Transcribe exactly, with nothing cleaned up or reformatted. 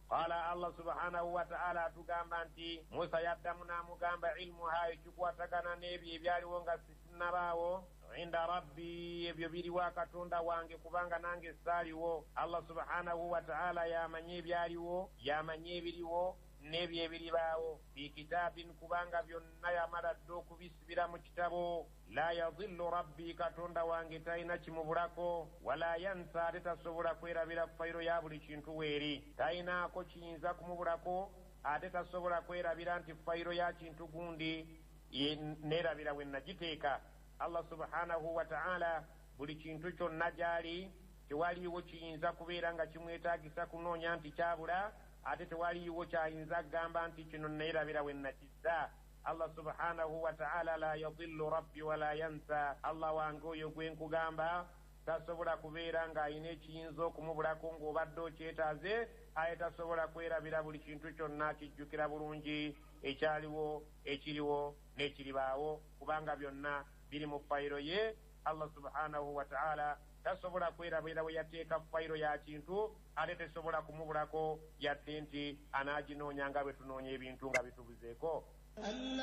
qala Allah subhanahu wa ta'ala atugamba nti Musa yaddamu n'amugamba ilmuha ekikwatagana n'ebyo ebyaliwo nga sinnabaawo inda rabbi ebyo biriwa katonda wange kubanga nange saaliwo. Allah subhanahu wa ta'ala yamanye ebyaliwo yamanye ebiriwo n'ebyo ebiribaawo fi kitabin kubanga byonna yamala dda okubisibira mu kitabo. La yadhillu rabbi katonda wange talina kimubulako wala yansa ate tasobola kwerabira fayiro ya buli kintu weeri talinaako kiyinza kumubulako ate tasobola kwerabira nti fayiro ya kintu gundi neerabira we nagiteeka. Allah subhanahu wa ta'ala buli kintu kyonna gyali tewaliiwo kiyinza kubeera nga kimwetaagisa kunoonya nti kyabula ate tewaliiwo kyayinza kugamba nti kino neerabira we nakizza. Allah subhanahu wa ta'ala la yadhillu rabbi wala yansa. Allah wange oyo gwe nkugamba tasobola kubeera ng'ayina ekiyinza okumubulako ng'obadde okyetaaze aye tasobola kwerabira buli kintu kyonna kijjukira bulungi ekyaliwo ekiriwo n'ekiribaawo kubanga byonna biri mu fayiro ye. Allah subhanahu wa ta'ala tasobola kwerabira we yateeka fayiro ya kintu ate tesobola kumubulako yadde nti anaaginoonya nga bwe tunoonya ebintu nga bitubuzeeko.